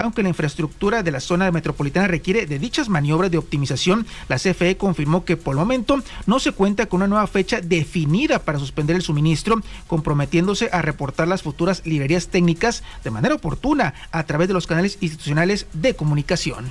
Aunque la infraestructura de la zona metropolitana requiere de dichas maniobras de optimización, la CFE confirmó que por el momento no se cuenta con una nueva fecha definida para suspender el suministro, comprometiéndose a reportar las futuras librerías técnicas de manera oportuna a través de los canales institucionales de comunicación.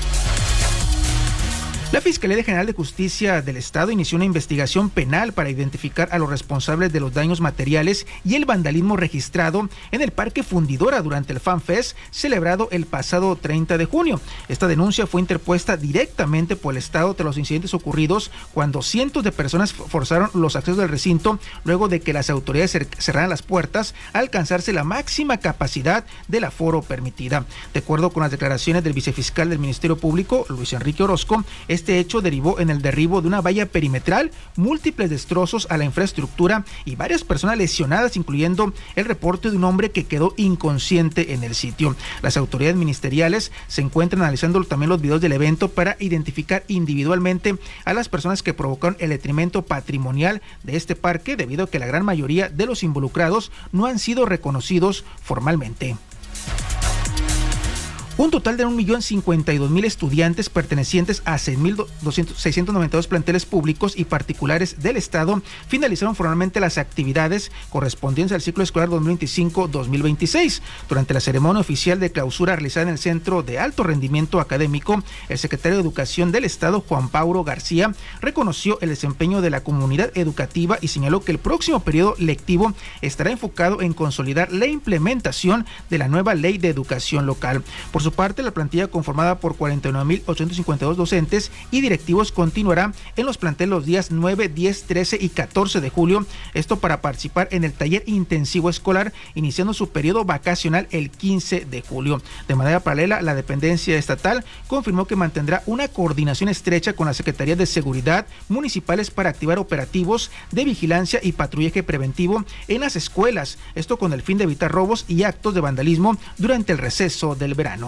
La Fiscalía General de Justicia del Estado inició una investigación penal para identificar a los responsables de los daños materiales y el vandalismo registrado en el Parque Fundidora durante el FanFest celebrado el pasado 30 de junio. Esta denuncia fue interpuesta directamente por el Estado tras los incidentes ocurridos cuando cientos de personas forzaron los accesos del recinto luego de que las autoridades cerraran las puertas al alcanzarse la máxima capacidad del aforo permitida. De acuerdo con las declaraciones del vicefiscal del Ministerio Público, Luis Enrique Orozco, este hecho derivó en el derribo de una valla perimetral, múltiples destrozos a la infraestructura y varias personas lesionadas, incluyendo el reporte de un hombre que quedó inconsciente en el sitio. Las autoridades ministeriales se encuentran analizando también los videos del evento para identificar individualmente a las personas que provocaron el detrimento patrimonial de este parque, debido a que la gran mayoría de los involucrados no han sido reconocidos formalmente. Un total de 1.052.000 estudiantes pertenecientes a 692 planteles públicos y particulares del Estado finalizaron formalmente las actividades correspondientes al ciclo escolar 2025-2026. Durante la ceremonia oficial de clausura realizada en el Centro de Alto Rendimiento Académico, el secretario de Educación del Estado, Juan Paulo García, reconoció el desempeño de la comunidad educativa y señaló que el próximo periodo lectivo estará enfocado en consolidar la implementación de la nueva Ley de Educación Local. Por su parte, la plantilla conformada por 49.852 docentes y directivos continuará en los planteles los días 9, 10, 13 y 14 de julio, esto para participar en el taller intensivo escolar, iniciando su periodo vacacional el 15 de julio. De manera paralela, la dependencia estatal confirmó que mantendrá una coordinación estrecha con las Secretarías de Seguridad municipales para activar operativos de vigilancia y patrullaje preventivo en las escuelas, esto con el fin de evitar robos y actos de vandalismo durante el receso del verano.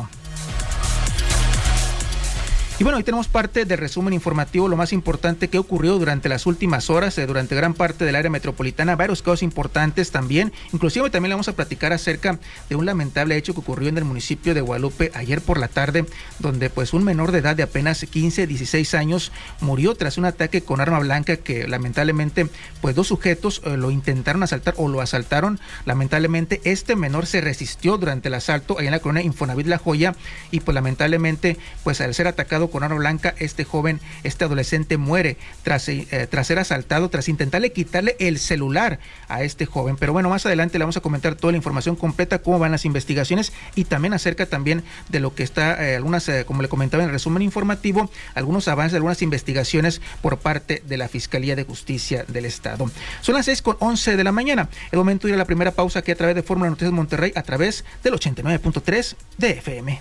Y bueno, hoy tenemos parte del resumen informativo, lo más importante que ocurrió durante las últimas horas, durante gran parte del área metropolitana, varios casos importantes también, inclusive también le vamos a platicar acerca de un lamentable hecho que ocurrió en el municipio de Guadalupe ayer por la tarde, donde pues un menor de edad de apenas 15, 16 años murió tras un ataque con arma blanca que lamentablemente pues dos sujetos lo intentaron asaltar o lo asaltaron. Lamentablemente este menor se resistió durante el asalto allá en la colonia Infonavit La Joya y pues lamentablemente pues al ser atacado con arma blanca, este adolescente muere tras ser asaltado, tras intentarle quitarle el celular a este joven. Pero bueno, más adelante le vamos a comentar toda la información completa, cómo van las investigaciones y también acerca también de lo que está, como le comentaba en el resumen informativo, algunos avances, algunas investigaciones por parte de la Fiscalía de Justicia del Estado. Son las 6:11 de la mañana. El momento de ir a la primera pausa aquí a través de Fórmula Noticias Monterrey a través del 89.3 de FM.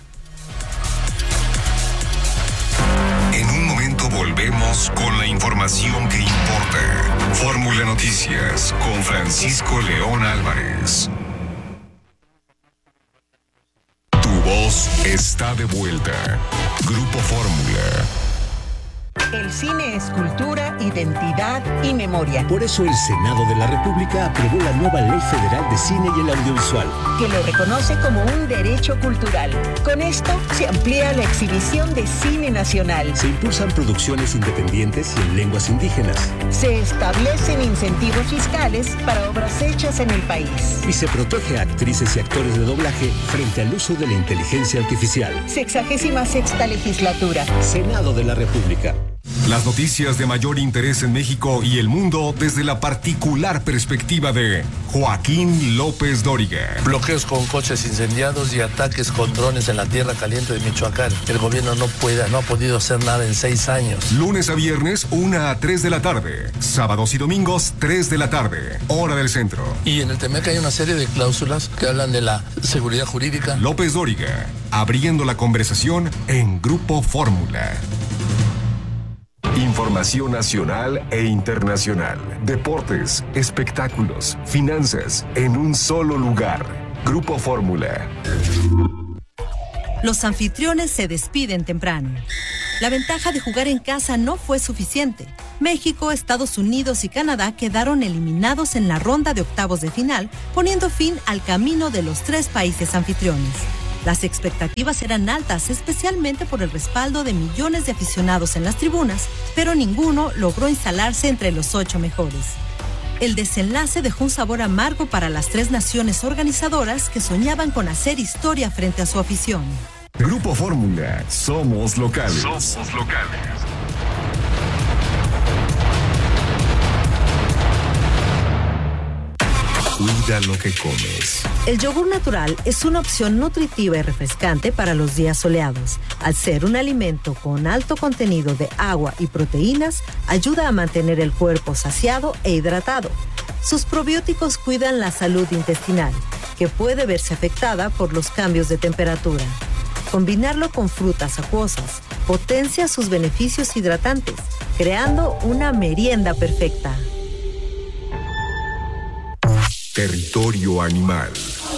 En un momento volvemos con la información que importa. Fórmula Noticias con Francisco León Álvarez. Tu voz está de vuelta. Grupo Fórmula. El cine es cultura, identidad y memoria. Por eso el Senado de la República aprobó la nueva Ley Federal de Cine y el Audiovisual, que lo reconoce como un derecho cultural. Con esto se amplía la exhibición de cine nacional. Se impulsan producciones independientes y en lenguas indígenas. Se establecen incentivos fiscales para obras hechas en el país. Y se protege a actrices y actores de doblaje frente al uso de la inteligencia artificial. 66ª legislatura. Senado de la República. Las noticias de mayor interés en México y el mundo desde la particular perspectiva de Joaquín López Dóriga. Bloqueos con coches incendiados y ataques con drones en la tierra caliente de Michoacán. El gobierno no ha podido hacer nada en 6 años. Lunes a viernes, 1 a 3 de la tarde. Sábados y domingos, 3 de la tarde. Hora del centro. Y en el TEMEC hay una serie de cláusulas que hablan de la seguridad jurídica. López Dóriga, abriendo la conversación en Grupo Fórmula. Información nacional e internacional. Deportes, espectáculos, finanzas, en un solo lugar. Grupo Fórmula. Los anfitriones se despiden temprano. La ventaja de jugar en casa no fue suficiente. México, Estados Unidos y Canadá quedaron eliminados en la ronda de octavos de final, poniendo fin al camino de los 3 países anfitriones. Las expectativas eran altas, especialmente por el respaldo de millones de aficionados en las tribunas, pero ninguno logró instalarse entre los 8 mejores. El desenlace dejó un sabor amargo para las 3 naciones organizadoras que soñaban con hacer historia frente a su afición. Grupo Fórmula, somos locales. Somos locales. Cuida lo que comes. El yogur natural es una opción nutritiva y refrescante para los días soleados. Al ser un alimento con alto contenido de agua y proteínas, ayuda a mantener el cuerpo saciado e hidratado. Sus probióticos cuidan la salud intestinal, que puede verse afectada por los cambios de temperatura. Combinarlo con frutas acuosas potencia sus beneficios hidratantes, creando una merienda perfecta. Territorio animal.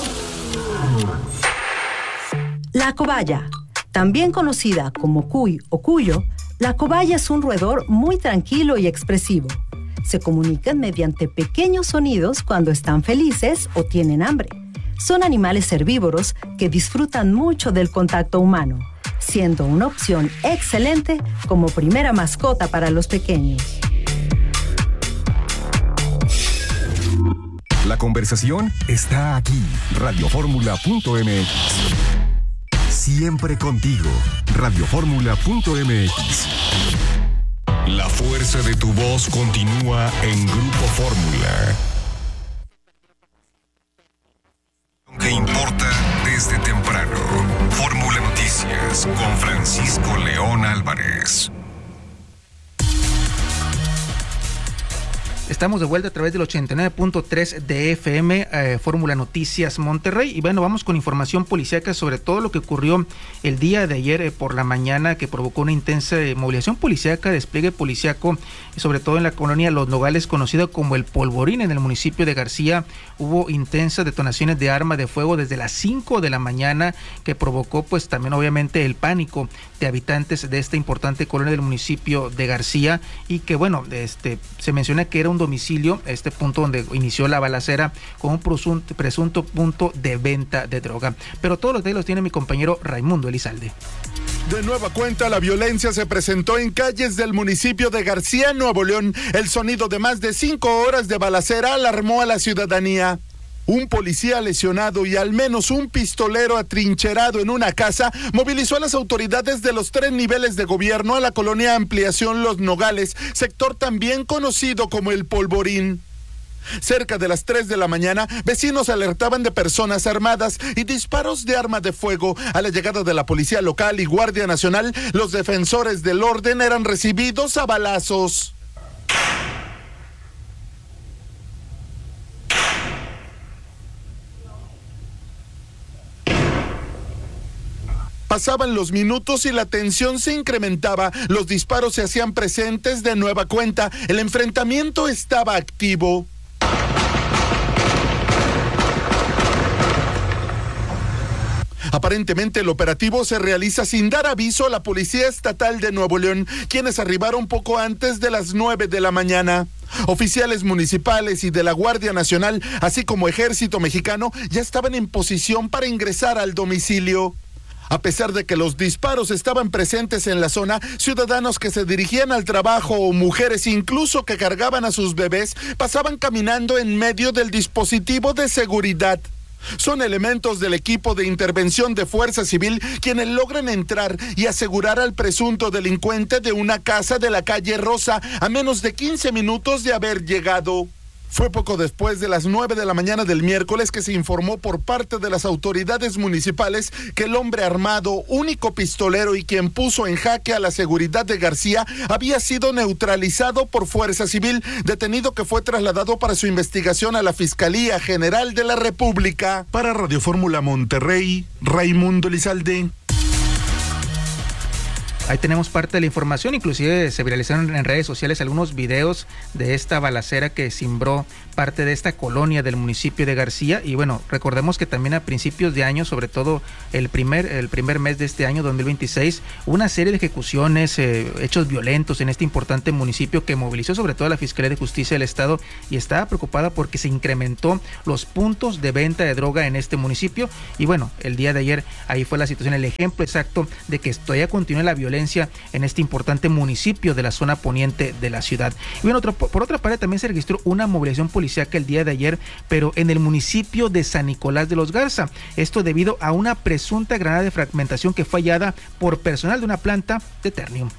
La cobaya, también conocida como cuy o cuyo, la cobaya es un roedor muy tranquilo y expresivo. Se comunican mediante pequeños sonidos cuando están felices o tienen hambre. Son animales herbívoros que disfrutan mucho del contacto humano, siendo una opción excelente como primera mascota para los pequeños. La conversación está aquí. Radioformula.mx. Siempre contigo. Radioformula.mx. La fuerza de tu voz continúa en Grupo Fórmula. Que importa desde temprano. Fórmula Noticias con Francisco León Álvarez. Estamos de vuelta a través del 89.3 de FM, Fórmula Noticias Monterrey. Y bueno, vamos con información policíaca sobre todo lo que ocurrió el día de ayer por la mañana, que provocó una intensa movilización policíaca, despliegue policíaco, sobre todo en la colonia Los Nogales, conocida como El Polvorín, en el municipio de García. Hubo intensas detonaciones de arma de fuego desde las 5 de la mañana, que provocó pues también obviamente el pánico de habitantes de esta importante colonia del municipio de García, y que bueno, se menciona que era un domicilio, este punto donde inició la balacera, con un presunto punto de venta de droga. Pero todos los detalles los tiene mi compañero Raimundo Elizalde. De nueva cuenta, la violencia se presentó en calles del municipio de García, Nuevo León. El sonido de más de 5 horas de balacera alarmó a la ciudadanía. Un policía lesionado y al menos un pistolero atrincherado en una casa movilizó a las autoridades de los 3 niveles de gobierno a la colonia Ampliación Los Nogales, sector también conocido como El Polvorín. Cerca de las 3 de la mañana, vecinos alertaban de personas armadas y disparos de arma de fuego. A la llegada de la policía local y Guardia Nacional, los defensores del orden eran recibidos a balazos. Pasaban los minutos y la tensión se incrementaba. Los disparos se hacían presentes de nueva cuenta. El enfrentamiento estaba activo. Aparentemente el operativo se realiza sin dar aviso a la Policía Estatal de Nuevo León, quienes arribaron poco antes de las 9 de la mañana. Oficiales municipales y de la Guardia Nacional, así como Ejército Mexicano, ya estaban en posición para ingresar al domicilio. A pesar de que los disparos estaban presentes en la zona, ciudadanos que se dirigían al trabajo o mujeres incluso que cargaban a sus bebés pasaban caminando en medio del dispositivo de seguridad. Son elementos del equipo de intervención de Fuerza Civil quienes logran entrar y asegurar al presunto delincuente de una casa de la calle Rosa a menos de 15 minutos de haber llegado. Fue poco después de las 9 de la mañana del miércoles que se informó por parte de las autoridades municipales que el hombre armado, único pistolero y quien puso en jaque a la seguridad de García, había sido neutralizado por Fuerza Civil, detenido que fue trasladado para su investigación a la Fiscalía General de la República. Para Radio Fórmula Monterrey, Raimundo Elizalde. Ahí tenemos parte de la información, inclusive se viralizaron en redes sociales algunos videos de esta balacera que cimbró parte de esta colonia del municipio de García. Y bueno, recordemos que también a principios de año, sobre todo el primer mes de este año 2026, una serie de ejecuciones, hechos violentos en este importante municipio que movilizó sobre todo a la Fiscalía de Justicia del Estado y estaba preocupada porque se incrementó los puntos de venta de droga en este municipio. Y bueno, el día de ayer ahí fue la situación, el ejemplo exacto de que todavía continúa la violencia en este importante municipio de la zona poniente de la ciudad. Y bueno, por otra parte también se registró una movilización policíaca el día de ayer, pero en el municipio de San Nicolás de los Garza. Esto debido a una presunta granada de fragmentación que fue hallada por personal de una planta de Ternium.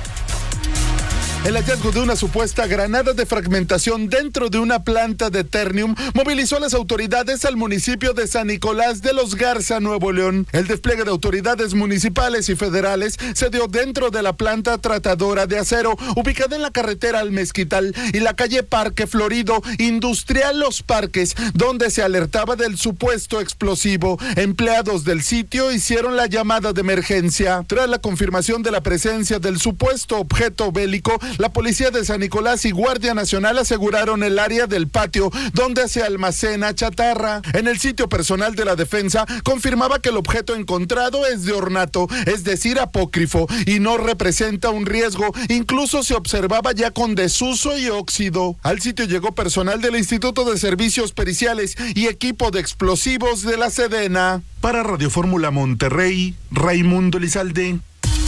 El hallazgo de una supuesta granada de fragmentación dentro de una planta de Ternium movilizó a las autoridades al municipio de San Nicolás de los Garza, Nuevo León. El despliegue de autoridades municipales y federales se dio dentro de la planta tratadora de acero, ubicada en la carretera al Mezquital y la calle Parque Florido, Industrial Los Parques, donde se alertaba del supuesto explosivo. Empleados del sitio hicieron la llamada de emergencia. Tras la confirmación de la presencia del supuesto objeto bélico, la policía de San Nicolás y Guardia Nacional aseguraron el área del patio donde se almacena chatarra. En el sitio personal de la defensa confirmaba que el objeto encontrado es de ornato, es decir, apócrifo, y no representa un riesgo. Incluso se observaba ya con desuso y óxido. Al sitio llegó personal del Instituto de Servicios Periciales y equipo de explosivos de la Sedena. Para Radio Fórmula Monterrey, Raimundo Elizalde.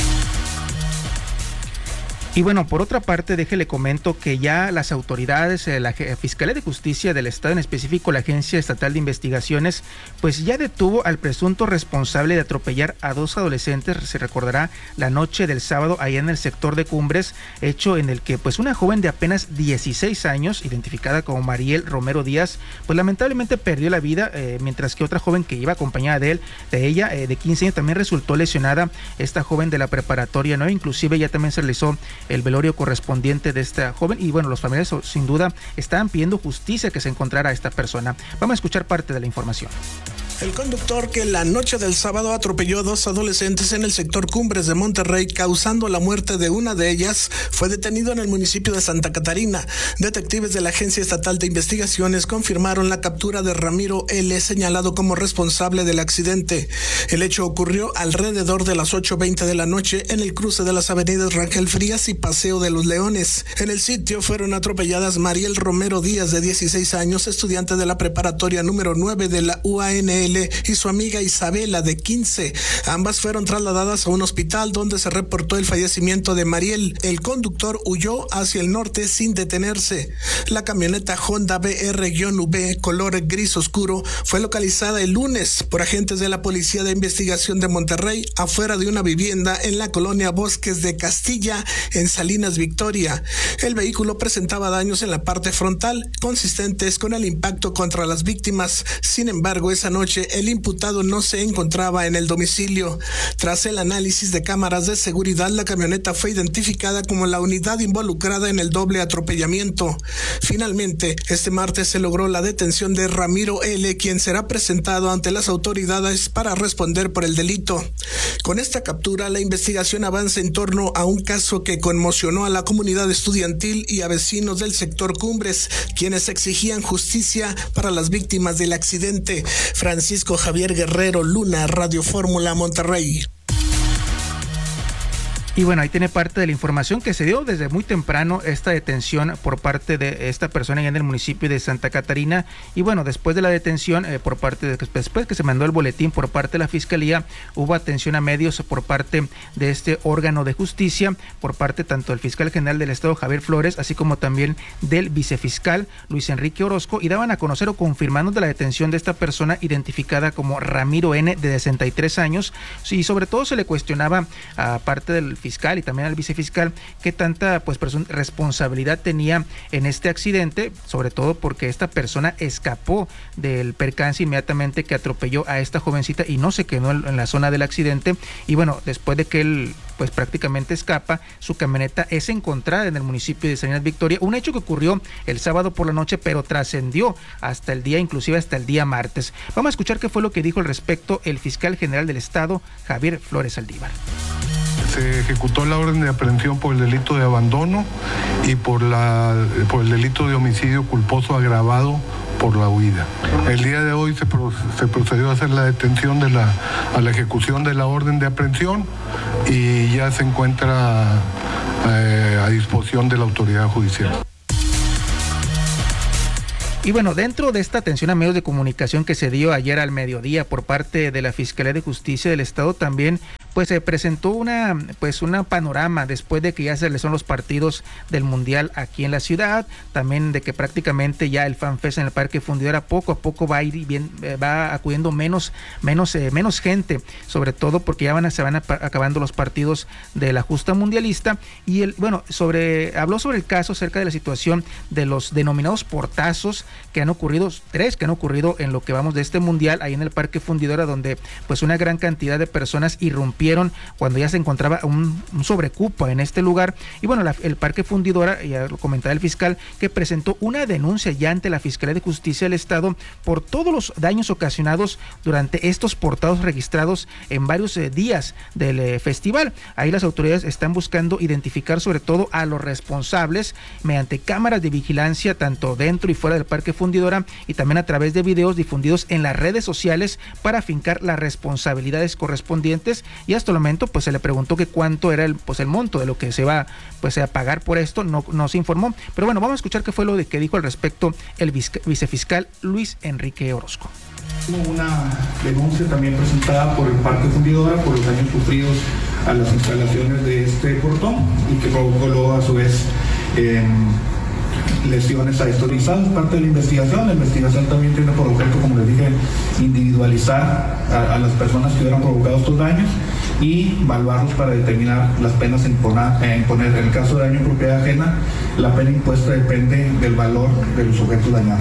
Y bueno, por otra parte, déjele comento que ya las autoridades, la Fiscalía de Justicia del Estado, en específico la Agencia Estatal de Investigaciones, pues ya detuvo al presunto responsable de atropellar a dos adolescentes, se recordará, la noche del sábado allá en el sector de Cumbres, hecho en el que pues una joven de apenas 16 años, identificada como Mariel Romero Díaz, pues lamentablemente perdió la vida, mientras que otra joven que iba acompañada de ella, de 15 años, también resultó lesionada, esta joven de la preparatoria, ¿no? Inclusive ya también se realizó el velorio correspondiente de esta joven y bueno, los familiares sin duda estaban pidiendo justicia, que se encontrara a esta persona. Vamos a escuchar parte de la información. El conductor que la noche del sábado atropelló a dos adolescentes en el sector Cumbres de Monterrey, causando la muerte de una de ellas, fue detenido en el municipio de Santa Catarina. Detectives de la Agencia Estatal de Investigaciones confirmaron la captura de Ramiro L., señalado como responsable del accidente. El hecho ocurrió alrededor de las 8:20 de la noche en el cruce de las avenidas Rangel Frías y Paseo de los Leones. En el sitio fueron atropelladas Mariel Romero Díaz, de 16 años, estudiante de la preparatoria número 9 de la UANL, y su amiga Isabela, de 15. Ambas fueron trasladadas a un hospital donde se reportó el fallecimiento de Mariel. El conductor huyó hacia el norte sin detenerse. La camioneta Honda BR-V color gris oscuro fue localizada el lunes por agentes de la Policía de Investigación de Monterrey afuera de una vivienda en la colonia Bosques de Castilla, en Salinas, Victoria. El vehículo presentaba daños en la parte frontal consistentes con el impacto contra las víctimas. Sin embargo, esa noche el imputado no se encontraba en el domicilio. Tras el análisis de cámaras de seguridad, la camioneta fue identificada como la unidad involucrada en el doble atropellamiento. Finalmente, este martes se logró la detención de Ramiro L., quien será presentado ante las autoridades para responder por el delito. Con esta captura, la investigación avanza en torno a un caso que conmocionó a la comunidad estudiantil y a vecinos del sector Cumbres, quienes exigían justicia para las víctimas del accidente. Francisco Javier Guerrero Luna, Radio Fórmula Monterrey. Y bueno, ahí tiene parte de la información que se dio desde muy temprano, esta detención por parte de esta persona allá en el municipio de Santa Catarina. Y bueno, después de la detención, después que se mandó el boletín por parte de la Fiscalía, hubo atención a medios por parte de este órgano de justicia, por parte tanto del fiscal general del Estado, Javier Flores, así como también del vicefiscal, Luis Enrique Orozco, y daban a conocer o confirmando de la detención de esta persona identificada como Ramiro N., de 63 años. Y sobre todo se le cuestionaba a parte del fiscal y también al vicefiscal qué tanta responsabilidad tenía en este accidente, sobre todo porque esta persona escapó del percance inmediatamente que atropelló a esta jovencita y no se quedó en la zona del accidente. Y bueno, después de que él prácticamente escapa, su camioneta es encontrada en el municipio de Salinas, Victoria, un hecho que ocurrió el sábado por la noche, pero trascendió hasta el día, inclusive hasta el día martes. Vamos a escuchar qué fue lo que dijo al respecto el fiscal general del Estado, Javier Flores Saldívar. se ejecutó la orden de aprehensión por el delito de abandono y por el delito de homicidio culposo agravado por la huida. El día de hoy se procedió a hacer la detención a la ejecución de la orden de aprehensión y ya se encuentra a disposición de la autoridad judicial. Y bueno, dentro de esta atención a medios de comunicación que se dio ayer al mediodía por parte de la Fiscalía de Justicia del Estado, también pues se presentó una panorama después de que ya se realizaron los partidos del Mundial aquí en la ciudad, también de que prácticamente ya el FanFest en el Parque Fundidora poco a poco va acudiendo menos gente, sobre todo porque ya se van acabando los partidos de la justa mundialista. Y habló sobre el caso acerca de la situación de los denominados portazos que han ocurrido, 3 que han ocurrido en lo que vamos de este mundial ahí en el Parque Fundidora, donde pues una gran cantidad de personas irrumpieron cuando ya se encontraba un sobrecupo en este lugar. Y bueno, el Parque Fundidora, ya lo comentaba el fiscal, que presentó una denuncia ya ante la Fiscalía de Justicia del Estado por todos los daños ocasionados durante estos portados registrados en varios días del festival. Ahí las autoridades están buscando identificar sobre todo a los responsables mediante cámaras de vigilancia tanto dentro y fuera del Parque Fundidora, y también a través de videos difundidos en las redes sociales para afincar las responsabilidades correspondientes. Y hasta el momento pues se le preguntó que cuánto era el monto de lo que se va a pagar por esto. No se informó, pero bueno, vamos a escuchar qué fue lo que dijo al respecto el vicefiscal Luis Enrique Orozco. Una denuncia también presentada por el Parque Fundidora por los daños sufridos a las instalaciones de este portón y que provocó luego a su vez lesiones a estos listados. Parte de la investigación también tiene por objeto, como les dije, individualizar a las personas que hubieran provocado estos daños y evaluarlos para determinar las penas a imponer. En el caso de daño en propiedad ajena, la pena impuesta depende del valor de los objetos dañados.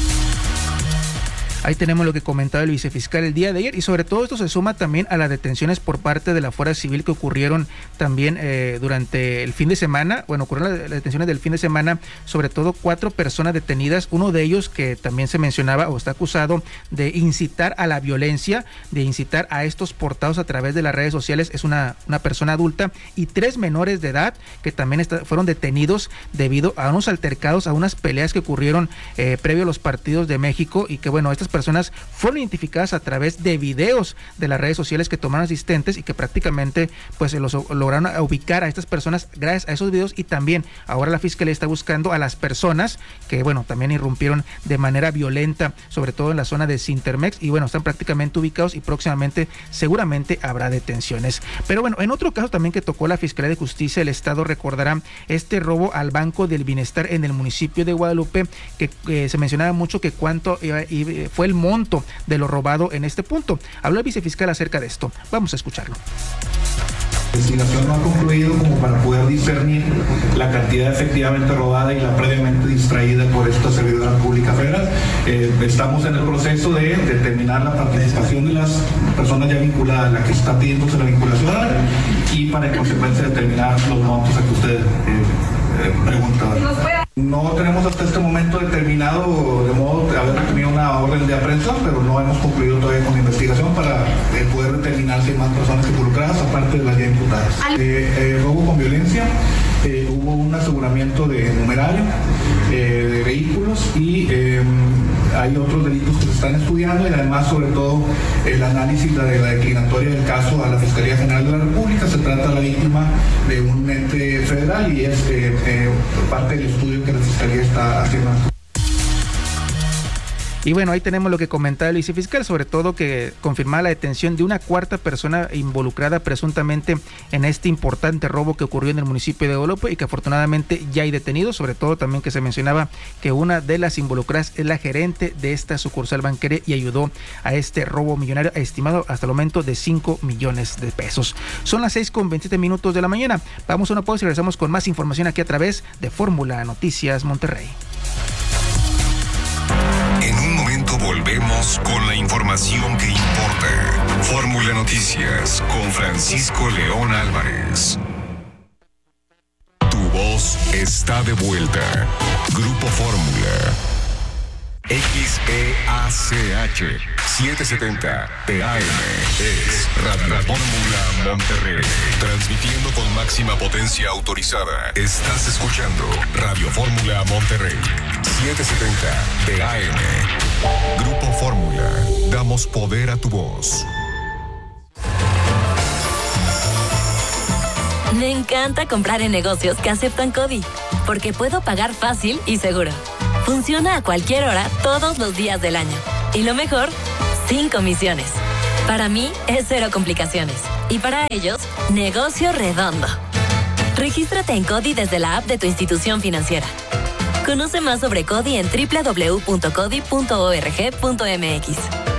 Ahí tenemos lo que comentaba el vicefiscal el día de ayer, y sobre todo esto se suma también a las detenciones por parte de la Fuerza Civil que ocurrieron también durante el fin de semana. Bueno, ocurrieron las detenciones del fin de semana, sobre todo 4 personas detenidas, uno de ellos que también se mencionaba o está acusado de incitar a la violencia, de incitar a estos portados a través de las redes sociales, es una persona adulta, y 3 menores de edad que también fueron detenidos debido a unos altercados, a unas peleas que ocurrieron previo a los partidos de México, y que bueno, estas personas fueron identificadas a través de videos de las redes sociales que tomaron asistentes y que prácticamente pues lograron ubicar a estas personas gracias a esos videos. Y también ahora la Fiscalía está buscando a las personas que bueno, también irrumpieron de manera violenta, sobre todo en la zona de Cintermex, y bueno, están prácticamente ubicados y próximamente seguramente habrá detenciones. Pero bueno, en otro caso también que tocó la Fiscalía de Justicia del Estado, recordarán este robo al Banco del Bienestar en el municipio de Guadalupe, que se mencionaba mucho que cuánto fue el monto de lo robado en este punto. Habló el vicefiscal acerca de esto. Vamos a escucharlo. La investigación no ha concluido como para poder discernir la cantidad efectivamente robada y la previamente distraída por esta servidora pública federal. Estamos en el proceso de determinar la participación de las personas ya vinculadas, la que está pidiéndose la vinculación, y para en consecuencia determinar los montos a que usted pregunta. No tenemos hasta este momento determinado de modo de haber tenido una orden de aprehensión, pero no hemos concluido todavía con la investigación para poder determinar si hay más personas involucradas aparte de las ya imputadas. Robo con violencia, hubo un aseguramiento de numerario de vehículos, y hay otros delitos que se están estudiando, y además sobre todo el análisis de la declinatoria del caso a la Fiscalía General de la República. Se trata de la víctima de un ente federal y es parte del estudio que la Fiscalía está haciendo. Y bueno, ahí tenemos lo que comentaba el vicefiscal, sobre todo que confirmaba la detención de una 4ª persona involucrada presuntamente en este importante robo que ocurrió en el municipio de Guadalupe, y que afortunadamente ya hay detenidos, sobre todo también que se mencionaba que una de las involucradas es la gerente de esta sucursal bancaria y ayudó a este robo millonario estimado hasta el momento de 5 millones de pesos. Son las 6:27 de la mañana. Vamos a una pausa y regresamos con más información aquí a través de Fórmula Noticias Monterrey. En un momento volvemos con la información que importa. Fórmula Noticias con Francisco León Álvarez. Tu voz está de vuelta. Grupo Fórmula. XEACH 770 TAM es Radio Fórmula Monterrey. Transmitiendo con máxima potencia autorizada. Estás escuchando Radio Fórmula Monterrey 770 TAM. Grupo Fórmula. Damos poder a tu voz. Me encanta comprar en negocios que aceptan CODI, porque puedo pagar fácil y seguro. Funciona a cualquier hora, todos los días del año. Y lo mejor, sin comisiones. Para mí, es cero complicaciones. Y para ellos, negocio redondo. Regístrate en CODI desde la app de tu institución financiera. Conoce más sobre CODI en www.codi.org.mx.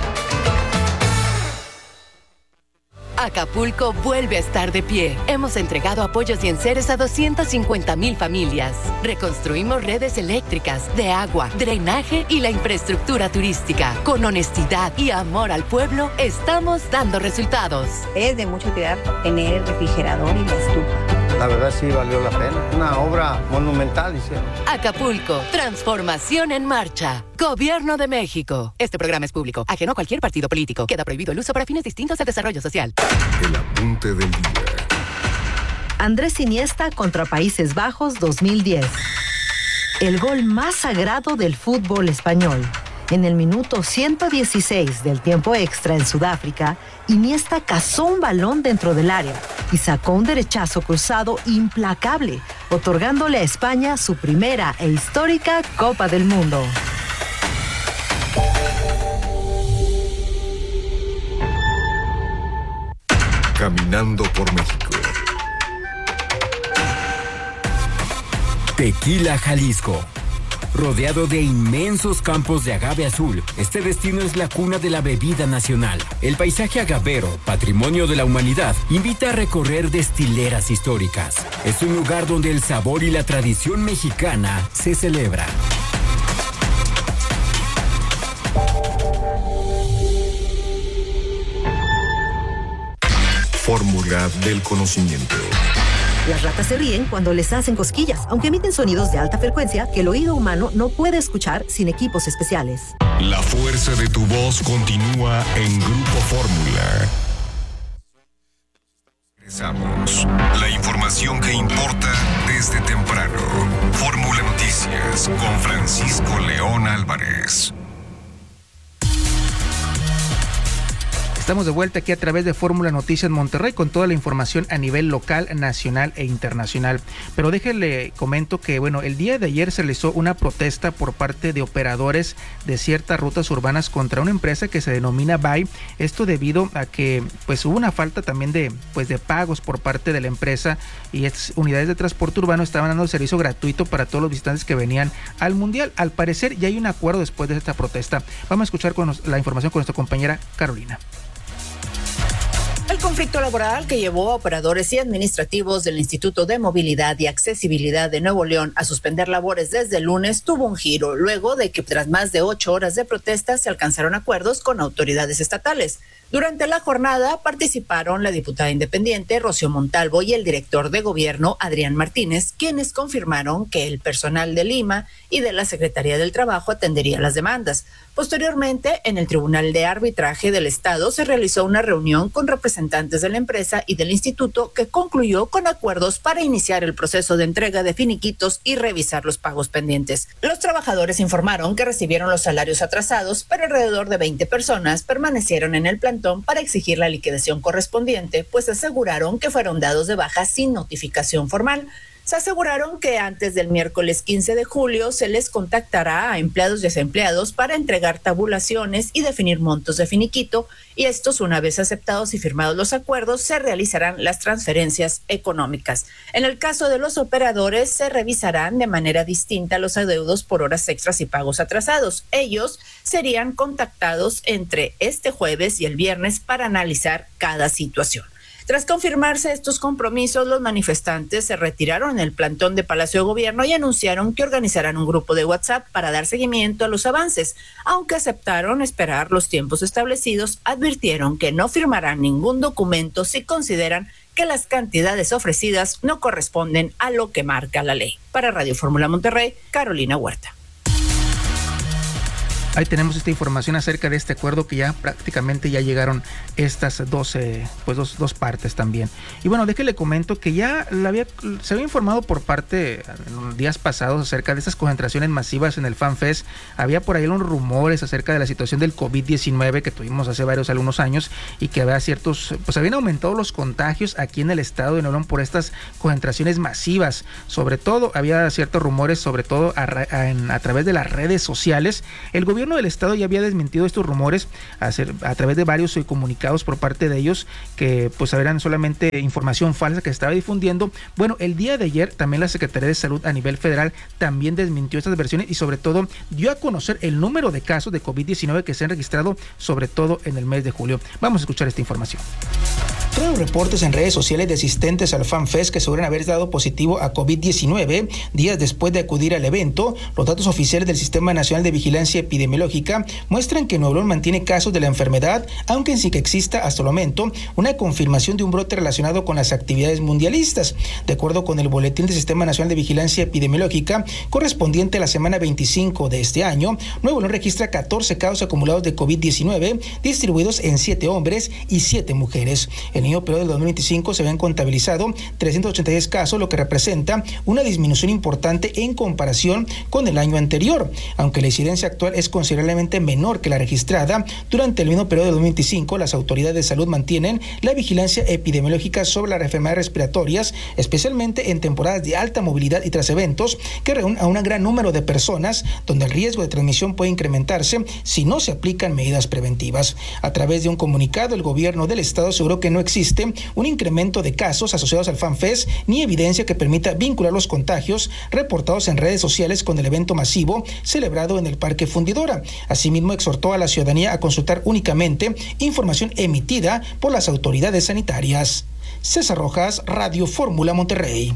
Acapulco vuelve a estar de pie. Hemos entregado apoyos y enseres a 250,000 familias. Reconstruimos redes eléctricas, de agua, drenaje y la infraestructura turística. Con honestidad y amor al pueblo, estamos dando resultados. Es de mucha utilidad tener el refrigerador y la estufa. La verdad sí valió la pena. Una obra monumental hicieron. Acapulco, transformación en marcha. Gobierno de México. Este programa es público, ajeno a cualquier partido político. Queda prohibido el uso para fines distintos del desarrollo social. El apunte del día. Andrés Iniesta contra Países Bajos 2010. El gol más sagrado del fútbol español. En el minuto 116 del tiempo extra en Sudáfrica, Iniesta cazó un balón dentro del área y sacó un derechazo cruzado implacable, otorgándole a España su primera e histórica Copa del Mundo. Caminando por México. Tequila, Jalisco. Rodeado de inmensos campos de agave azul, este destino es la cuna de la bebida nacional. El paisaje agavero, patrimonio de la humanidad, invita a recorrer destileras históricas. Es un lugar donde el sabor y la tradición mexicana se celebran. Fórmula del conocimiento. Las ratas se ríen cuando les hacen cosquillas, aunque emiten sonidos de alta frecuencia que el oído humano no puede escuchar sin equipos especiales. La fuerza de tu voz continúa en Grupo Fórmula. Regresamos. La información que importa desde temprano. Fórmula Noticias con Francisco León Álvarez. Estamos de vuelta aquí a través de Fórmula Noticias Monterrey con toda la información a nivel local, nacional e internacional. Pero déjenle comento que, el día de ayer se realizó una protesta por parte de operadores de ciertas rutas urbanas contra una empresa que se denomina BAI. Esto debido a que hubo una falta también de pagos por parte de la empresa, y estas unidades de transporte urbano estaban dando servicio gratuito para todos los visitantes que venían al Mundial. Al parecer ya hay un acuerdo después de esta protesta. Vamos a escuchar la información con nuestra compañera Carolina. El conflicto laboral que llevó a operadores y administrativos del Instituto de Movilidad y Accesibilidad de Nuevo León a suspender labores desde el lunes tuvo un giro, luego de que tras más de 8 horas de protestas se alcanzaron acuerdos con autoridades estatales. Durante la jornada participaron la diputada independiente Rocío Montalvo y el director de gobierno Adrián Martínez, quienes confirmaron que el personal de Lima y de la Secretaría del Trabajo atendería las demandas. Posteriormente, en el Tribunal de Arbitraje del Estado se realizó una reunión con representantes de la empresa y del instituto que concluyó con acuerdos para iniciar el proceso de entrega de finiquitos y revisar los pagos pendientes. Los trabajadores informaron que recibieron los salarios atrasados, pero alrededor de 20 personas permanecieron en el plantón para exigir la liquidación correspondiente, pues aseguraron que fueron dados de baja sin notificación formal. Se aseguraron que antes del miércoles 15 de julio se les contactará a empleados y desempleados para entregar tabulaciones y definir montos de finiquito, y estos, una vez aceptados y firmados los acuerdos, se realizarán las transferencias económicas. En el caso de los operadores, se revisarán de manera distinta los adeudos por horas extras y pagos atrasados. Ellos serían contactados entre este jueves y el viernes para analizar cada situación. Tras confirmarse estos compromisos, los manifestantes se retiraron del plantón de Palacio de Gobierno y anunciaron que organizarán un grupo de WhatsApp para dar seguimiento a los avances. Aunque aceptaron esperar los tiempos establecidos, advirtieron que no firmarán ningún documento si consideran que las cantidades ofrecidas no corresponden a lo que marca la ley. Para Radio Fórmula Monterrey, Carolina Huerta. Ahí tenemos esta información acerca de este acuerdo que ya prácticamente ya llegaron estas dos partes también. Y bueno, déjele comento que ya se había informado por parte en los días pasados acerca de estas concentraciones masivas en el FanFest. Había por ahí unos rumores acerca de la situación del COVID-19 que tuvimos hace algunos años y que había habían aumentado los contagios aquí en el estado de Nuevo León por estas concentraciones masivas. Sobre todo, había ciertos rumores, sobre todo a través de las redes sociales. El gobierno del estado ya había desmentido estos rumores a través de varios comunicados por parte de ellos que pues eran solamente información falsa que se estaba difundiendo. Bueno, el día de ayer también la Secretaría de Salud a nivel federal también desmintió estas versiones y sobre todo dio a conocer el número de casos de COVID-19 que se han registrado sobre todo en el mes de julio. Vamos a escuchar esta información. Todos los reportes en redes sociales de asistentes al FanFest que aseguran haber dado positivo a COVID-19 días después de acudir al evento, los datos oficiales del Sistema Nacional de Vigilancia Epidemiológica muestran que Nuevo León mantiene casos de la enfermedad, aunque sin que exista hasta el momento una confirmación de un brote relacionado con las actividades mundialistas. De acuerdo con el boletín del Sistema Nacional de Vigilancia Epidemiológica correspondiente a la semana 25 de este año, Nuevo León registra 14 casos acumulados de COVID-19 distribuidos en 7 hombres y 7 mujeres. En el mismo periodo del 2025 se habían contabilizado 386 casos, lo que representa una disminución importante en comparación con el año anterior. Aunque la incidencia actual es considerablemente menor que la registrada durante el mismo periodo del 2025, las autoridades de salud mantienen la vigilancia epidemiológica sobre las enfermedades respiratorias, especialmente en temporadas de alta movilidad y tras eventos que reúnen a un gran número de personas, donde el riesgo de transmisión puede incrementarse si no se aplican medidas preventivas. A través de un comunicado, el gobierno del estado aseguró que no existe un incremento de casos asociados al FanFest ni evidencia que permita vincular los contagios reportados en redes sociales con el evento masivo celebrado en el Parque Fundidora. Asimismo, exhortó a la ciudadanía a consultar únicamente información emitida por las autoridades sanitarias. César Rojas, Radio Fórmula Monterrey.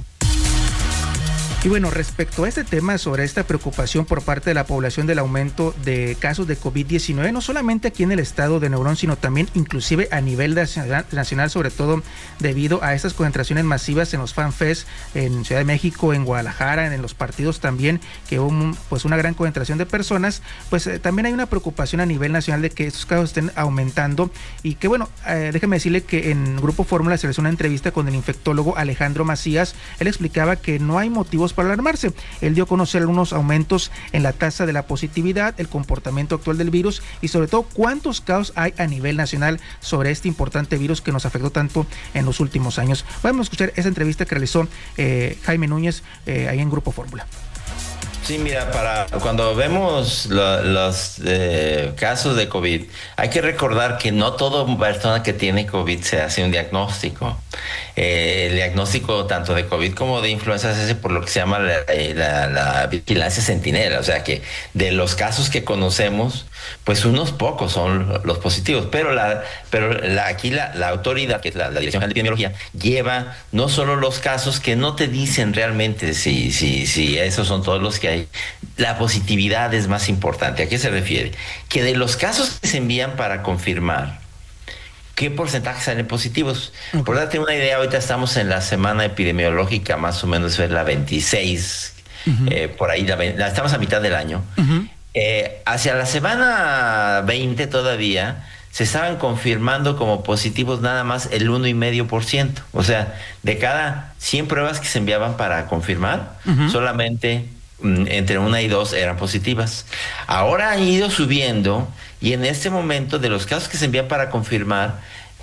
Y bueno, respecto a este tema, sobre esta preocupación por parte de la población del aumento de casos de COVID-19, no solamente aquí en el estado de Nuevo León, sino también inclusive a nivel nacional, sobre todo debido a estas concentraciones masivas en los FanFest en Ciudad de México, en Guadalajara, en los partidos también, que hubo una gran concentración de personas, pues también hay una preocupación a nivel nacional de que estos casos estén aumentando y que bueno, déjeme decirle que en Grupo Fórmula se realizó una entrevista con el infectólogo Alejandro Macías. Él explicaba que no hay motivos para alarmarse. Él dio a conocer algunos aumentos en la tasa de la positividad, el comportamiento actual del virus y sobre todo cuántos casos hay a nivel nacional sobre este importante virus que nos afectó tanto en los últimos años. Vamos a escuchar esa entrevista que realizó Jaime Núñez ahí en Grupo Fórmula. Sí, mira, cuando vemos los casos de COVID, hay que recordar que no toda persona que tiene COVID se hace un diagnóstico. El diagnóstico tanto de COVID como de influenza se hace por lo que se llama la vigilancia centinela, o sea que de los casos que conocemos, pues unos pocos son los positivos, pero aquí la autoridad, que es la Dirección General de Epidemiología, lleva no solo los casos que no te dicen realmente si esos son todos los que hay. La positividad es más importante. ¿A qué se refiere? Que de los casos que se envían para confirmar, ¿qué porcentaje salen positivos? Okay. Por darte una idea, ahorita estamos en la semana epidemiológica, más o menos es la 26, por ahí, estamos a mitad del año. Hacia la semana 20 todavía se estaban confirmando como positivos nada más el 1,5%. O sea, de cada 100 pruebas que se enviaban para confirmar, solamente entre 1 y 2 eran positivas. Ahora han ido subiendo y en este momento de los casos que se envían para confirmar,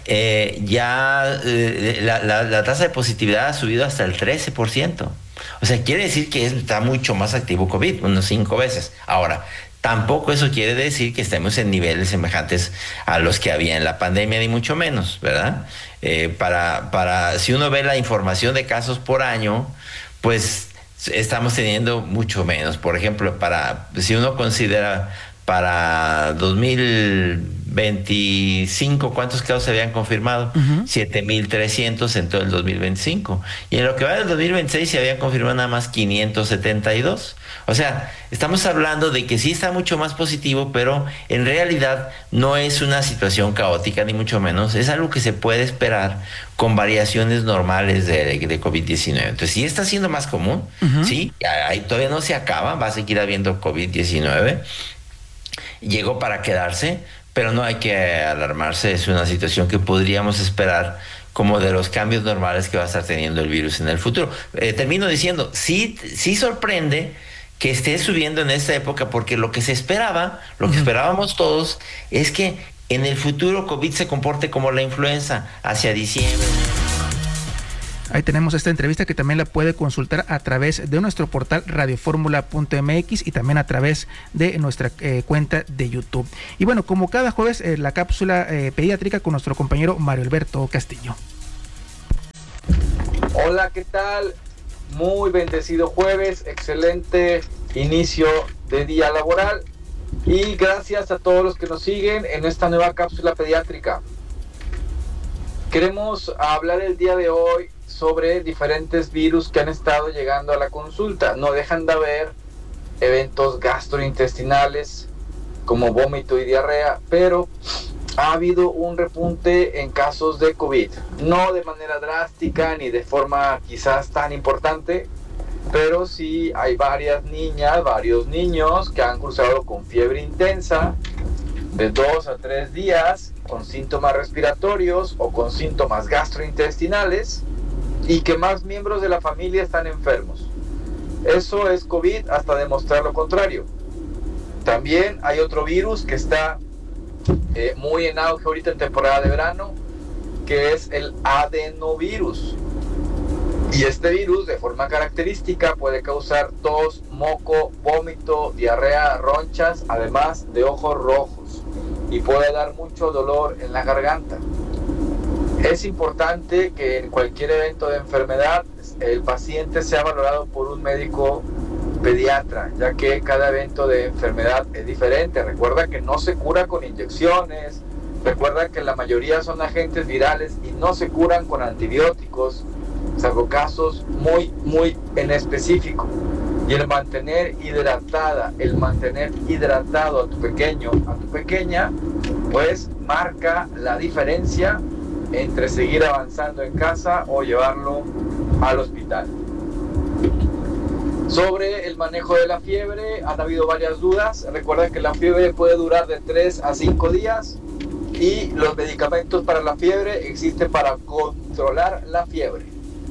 la tasa de positividad ha subido hasta el 13%. O sea, quiere decir que está mucho más activo COVID, unos 5 veces. Ahora, tampoco eso quiere decir que estemos en niveles semejantes a los que había en la pandemia, ni mucho menos, ¿verdad? Si uno ve la información de casos por año, pues estamos teniendo mucho menos. Por ejemplo, si uno considera para 2025, ¿cuántos casos se habían confirmado? 7,300 en todo el 2025. Y en lo que va del 2026 se habían confirmado nada más 572. O sea, estamos hablando de que sí está mucho más positivo, pero en realidad no es una situación caótica, ni mucho menos. Es algo que se puede esperar con variaciones normales de COVID-19. Entonces, sí está siendo más común, sí, ahí todavía no se acaba, va a seguir habiendo COVID-19. llegó para quedarse, pero no hay que alarmarse, es una situación que podríamos esperar como de los cambios normales que va a estar teniendo el virus en el futuro. Termino diciendo, sí sorprende que esté subiendo en esta época, porque lo que se esperaba, lo que esperábamos todos, es que en el futuro COVID se comporte como la influenza, hacia diciembre. Ahí tenemos esta entrevista que también la puede consultar a través de nuestro portal radioformula.mx y también a través de nuestra cuenta de YouTube. Y bueno, como cada jueves, la cápsula pediátrica con nuestro compañero Mario Alberto Castillo. Hola, ¿qué tal? Muy bendecido jueves, excelente inicio de día laboral y gracias a todos los que nos siguen en esta nueva cápsula pediátrica. Queremos hablar el día de hoy sobre diferentes virus que han estado llegando a la consulta. No dejan de haber eventos gastrointestinales como vómito y diarrea, pero ha habido un repunte en casos de COVID. No de manera drástica ni de forma quizás tan importante, pero sí hay varias niñas, varios niños que han cruzado con fiebre intensa de 2 a 3 días, con síntomas respiratorios o con síntomas gastrointestinales, y que más miembros de la familia están enfermos. Eso es COVID hasta demostrar lo contrario. También hay otro virus que está muy en auge ahorita en temporada de verano, que es el adenovirus. Y este virus, de forma característica, puede causar tos, moco, vómito, diarrea, ronchas, además de ojos rojos, y puede dar mucho dolor en la garganta. Es importante que en cualquier evento de enfermedad el paciente sea valorado por un médico pediatra, ya que cada evento de enfermedad es diferente. Recuerda que no se cura con inyecciones, recuerda que la mayoría son agentes virales y no se curan con antibióticos, salvo casos muy en específico. Y el mantener hidratado a tu pequeño, a tu pequeña, pues marca la diferencia entre seguir avanzando en casa o llevarlo al hospital. Sobre el manejo de la fiebre, han habido varias dudas. Recuerda que la fiebre puede durar de 3 a 5 días y los medicamentos para la fiebre existen para controlar la fiebre.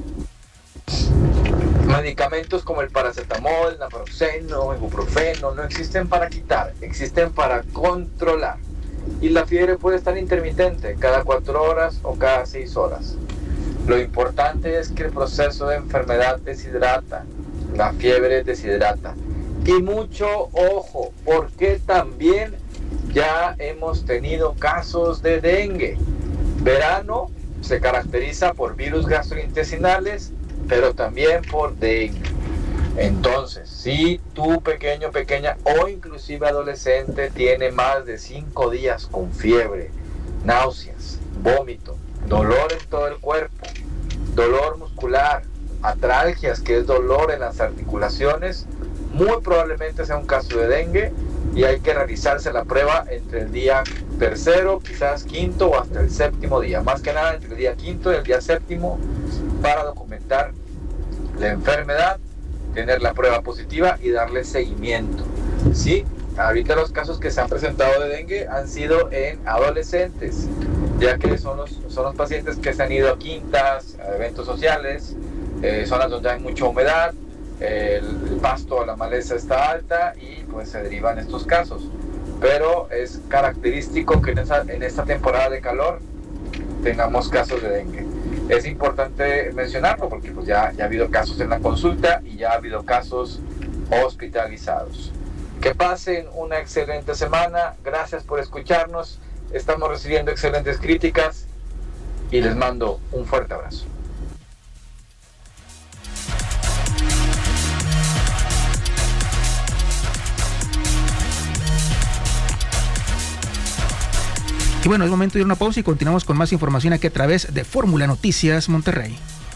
Medicamentos como el paracetamol, naproxeno, ibuprofeno no existen para quitar, existen para controlar. Y la fiebre puede estar intermitente, cada 4 horas o cada 6 horas. Lo importante es que el proceso de enfermedad deshidrata, la fiebre deshidrata. Y mucho ojo, porque también ya hemos tenido casos de dengue. Verano se caracteriza por virus gastrointestinales, pero también por dengue. Entonces, si tu pequeño, pequeña o inclusive adolescente tiene más de 5 días con fiebre, náuseas, vómito, dolor en todo el cuerpo, dolor muscular, atralgias, que es dolor en las articulaciones, muy probablemente sea un caso de dengue y hay que realizarse la prueba entre el día 3º, quizás 5º o hasta el 7º día, más que nada entre el día 5º y el día 7º, para documentar la enfermedad, tener la prueba positiva y darle seguimiento. Sí, ahorita los casos que se han presentado de dengue han sido en adolescentes, ya que son los pacientes que se han ido a quintas, a eventos sociales, zonas donde hay mucha humedad, el pasto, la maleza está alta y pues se derivan estos casos. Pero es característico que en esta temporada de calor tengamos casos de dengue. Es importante mencionarlo porque pues ya ha habido casos en la consulta y ya ha habido casos hospitalizados. Que pasen una excelente semana. Gracias por escucharnos. Estamos recibiendo excelentes críticas y les mando un fuerte abrazo. Y bueno, es momento de ir a una pausa y continuamos con más información aquí a través de Fórmula Noticias Monterrey.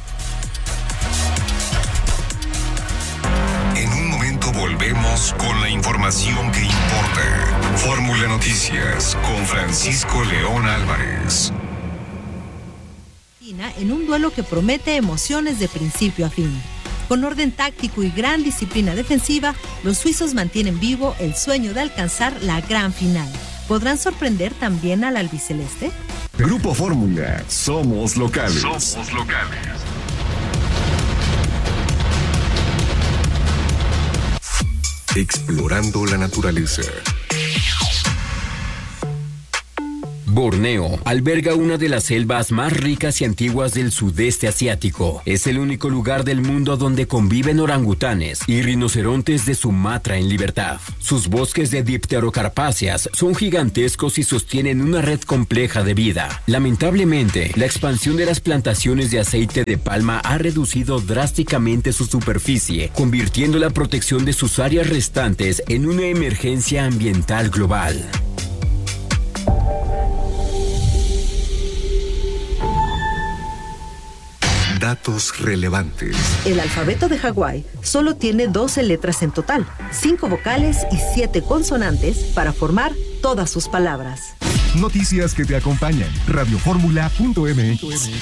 En un momento volvemos con la información que importa. Fórmula Noticias con Francisco León Álvarez. En un duelo que promete emociones de principio a fin. Con orden táctico y gran disciplina defensiva, los suizos mantienen vivo el sueño de alcanzar la gran final. ¿Podrán sorprender también al albiceleste? Grupo Fórmula, somos locales. Explorando la naturaleza. Borneo alberga una de las selvas más ricas y antiguas del sudeste asiático. Es el único lugar del mundo donde conviven orangutanes y rinocerontes de Sumatra en libertad. Sus bosques de dipterocarpáceas son gigantescos y sostienen una red compleja de vida. Lamentablemente, la expansión de las plantaciones de aceite de palma ha reducido drásticamente su superficie, convirtiendo la protección de sus áreas restantes en una emergencia ambiental global. Datos relevantes. El alfabeto de Hawái solo tiene 12 letras en total, 5 vocales y 7 consonantes para formar todas sus palabras. Noticias que te acompañan. Radioformula.mx.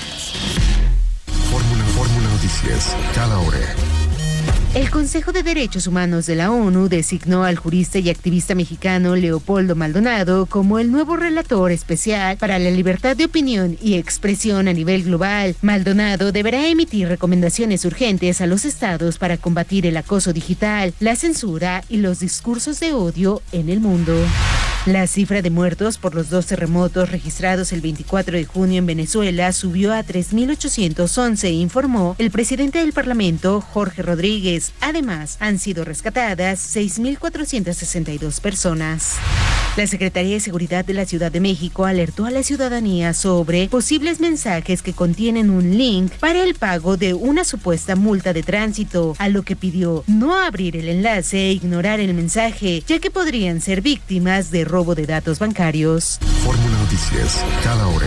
Fórmula Noticias. Cada hora. El Consejo de Derechos Humanos de la ONU designó al jurista y activista mexicano Leopoldo Maldonado como el nuevo relator especial para la libertad de opinión y expresión a nivel global. Maldonado deberá emitir recomendaciones urgentes a los estados para combatir el acoso digital, la censura y los discursos de odio en el mundo. La cifra de muertos por los 2 terremotos registrados el 24 de junio en Venezuela subió a 3.811, informó el presidente del Parlamento, Jorge Rodríguez. Además, han sido rescatadas 6.462 personas. La Secretaría de Seguridad de la Ciudad de México alertó a la ciudadanía sobre posibles mensajes que contienen un link para el pago de una supuesta multa de tránsito, a lo que pidió no abrir el enlace e ignorar el mensaje, ya que podrían ser víctimas de robo de datos bancarios. Fórmula Noticias, cada hora.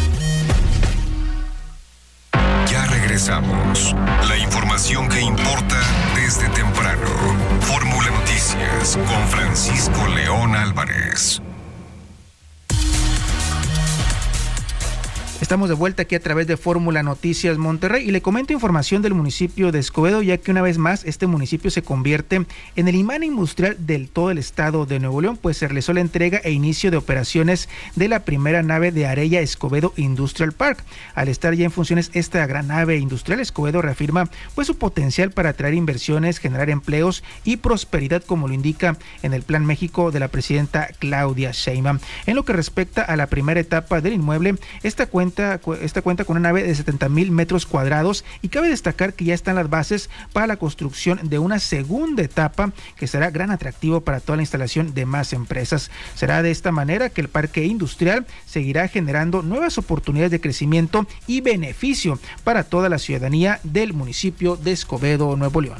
Ya regresamos. La información que importa desde temprano. Fórmula Noticias con Francisco León Álvarez. Estamos de vuelta aquí a través de Fórmula Noticias Monterrey y le comento información del municipio de Escobedo, ya que una vez más este municipio se convierte en el imán industrial del todo el estado de Nuevo León, pues se realizó la entrega e inicio de operaciones de la primera nave de Arella Escobedo Industrial Park. Al estar ya en funciones esta gran nave industrial, Escobedo reafirma pues su potencial para atraer inversiones, generar empleos y prosperidad, como lo indica en el Plan México de la presidenta Claudia Sheinbaum. En lo que respecta a la primera etapa del inmueble, esta cuenta con una nave de 70,000 metros cuadrados y cabe destacar que ya están las bases para la construcción de una segunda etapa que será gran atractivo para toda la instalación de más empresas. Será de esta manera que el parque industrial seguirá generando nuevas oportunidades de crecimiento y beneficio para toda la ciudadanía del municipio de Escobedo, Nuevo León.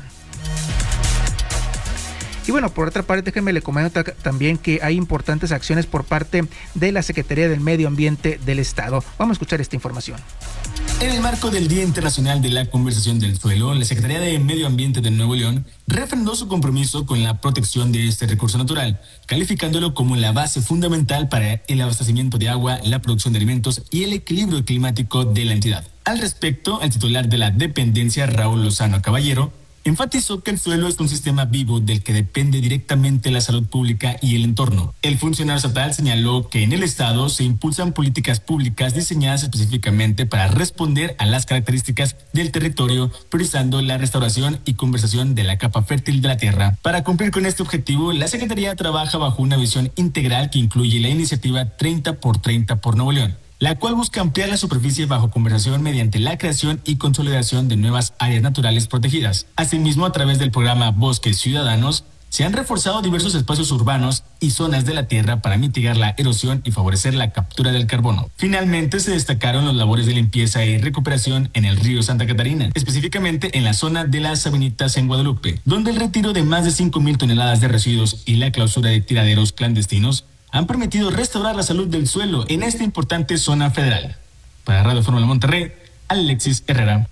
Y bueno, por otra parte, déjenme le comento también que hay importantes acciones por parte de la Secretaría del Medio Ambiente del Estado. Vamos a escuchar esta información. En el marco del Día Internacional de la Conservación del Suelo, la Secretaría de Medio Ambiente de Nuevo León refrendó su compromiso con la protección de este recurso natural, calificándolo como la base fundamental para el abastecimiento de agua, la producción de alimentos y el equilibrio climático de la entidad. Al respecto, el titular de la dependencia, Raúl Lozano Caballero, enfatizó que el suelo es un sistema vivo del que depende directamente la salud pública y el entorno. El funcionario estatal señaló que en el estado se impulsan políticas públicas diseñadas específicamente para responder a las características del territorio, priorizando la restauración y conservación de la capa fértil de la tierra. Para cumplir con este objetivo, la Secretaría trabaja bajo una visión integral que incluye la iniciativa 30x30 por Nuevo León, la cual busca ampliar la superficie bajo conservación mediante la creación y consolidación de nuevas áreas naturales protegidas. Asimismo, a través del programa Bosques Ciudadanos, se han reforzado diversos espacios urbanos y zonas de la tierra para mitigar la erosión y favorecer la captura del carbono. Finalmente, se destacaron las labores de limpieza y recuperación en el río Santa Catarina, específicamente en la zona de las Sabanitas en Guadalupe, donde el retiro de más de 5,000 toneladas de residuos y la clausura de tiraderos clandestinos han permitido restaurar la salud del suelo en esta importante zona federal. Para Radio Fórmula Monterrey, Alexis Herrera.